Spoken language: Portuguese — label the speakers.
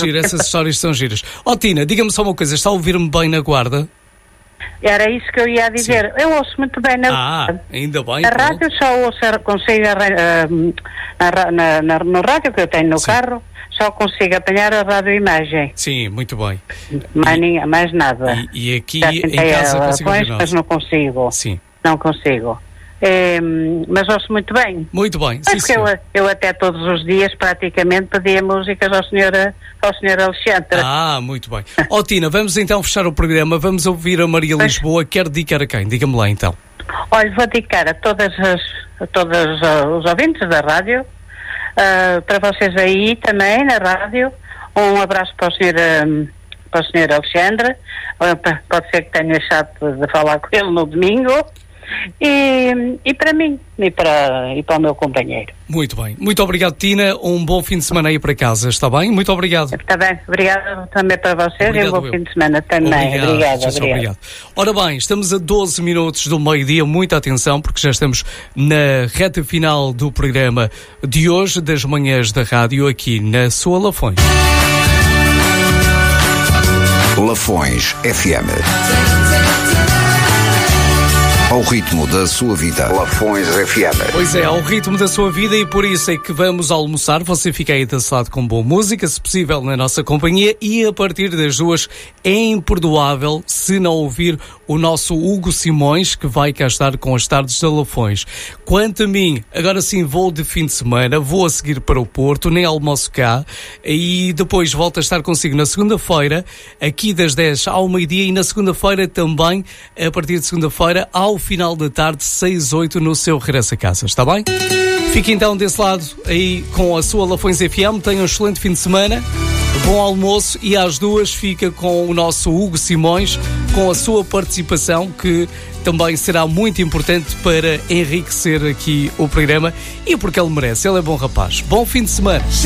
Speaker 1: giro, essas histórias são giras. Tina, diga-me só uma coisa, está a ouvir-me bem na Guarda?
Speaker 2: Era isso que eu ia dizer. Sim. Eu ouço muito bem na rádio.
Speaker 1: Ainda bem.
Speaker 2: A rádio só ouço, consigo no rádio que eu tenho no carro, só consigo apanhar a radioimagem.
Speaker 1: Sim, muito bem.
Speaker 2: Mais nada.
Speaker 1: E aqui em casa consigo ouvir nós.
Speaker 2: Mas não consigo.
Speaker 1: Sim.
Speaker 2: Não consigo. Mas ouço muito bem.
Speaker 1: Muito bem.
Speaker 2: Sim, eu até todos os dias praticamente pedia músicas ao senhor Alexandre.
Speaker 1: Muito bem. Tina, vamos então fechar o programa. Vamos ouvir a Maria Lisboa. Quer dedicar a quem? Diga-me lá então.
Speaker 2: Olha, vou dedicar a todos os ouvintes da rádio, para vocês aí também na rádio. Um abraço para o senhor Alexandre. Pode ser que tenha deixado de falar com ele no domingo. E para mim e para o meu companheiro.
Speaker 1: Muito bem, muito obrigado, Tina. Um bom fim de semana aí para casa, está bem? Muito obrigado.
Speaker 2: Está bem, obrigado também para vocês. Obrigado, e um bom fim de semana também. Obrigado.
Speaker 1: Ora bem, estamos a 12 minutos do meio-dia. Muita atenção, porque já estamos na reta final do programa de hoje, das manhãs da rádio, aqui na sua Lafões.
Speaker 3: Lafões FM. Ao ritmo da sua vida. Lafões FM.
Speaker 1: Pois é, ao ritmo da sua vida, e por isso é que vamos almoçar. Você fica aí desse lado com boa música, se possível na nossa companhia, e a partir das 2 é imperdoável se não ouvir o nosso Hugo Simões, que vai cá estar com as tardes da Lafões. Quanto a mim, agora sim vou de fim de semana, vou a seguir para o Porto, nem almoço cá, e depois volto a estar consigo na segunda-feira, aqui das 10 ao meio-dia, e na segunda-feira também, a partir de segunda-feira, ao final da tarde, 6, 8, no seu regresso a casa, está bem? Fique então desse lado aí com a sua Lafões FM, tenha um excelente fim de semana, bom almoço, e às 2 fica com o nosso Hugo Simões, com a sua participação, que também será muito importante para enriquecer aqui o programa, e porque ele merece, ele é bom rapaz. Bom fim de semana.